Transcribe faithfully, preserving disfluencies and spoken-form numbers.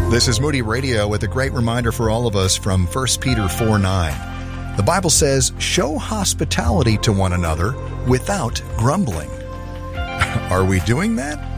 This is Moody Radio with a great reminder for all of us from First Peter four nine. The Bible says, show hospitality to one another without grumbling. Are we doing that?